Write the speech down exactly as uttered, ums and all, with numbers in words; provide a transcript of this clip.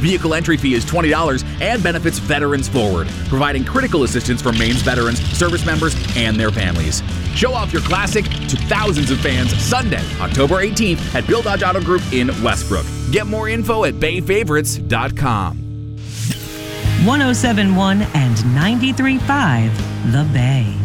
Vehicle entry fee is twenty dollars and benefits Veterans Forward, providing critical assistance for Maine's veterans, service members, and their families. Show off your classic to thousands of fans Sunday, October eighteenth at Bill Dodge Auto Group in Westbrook. Get more info at bay favorites dot com. one oh seven point one and ninety-three point five The Bay.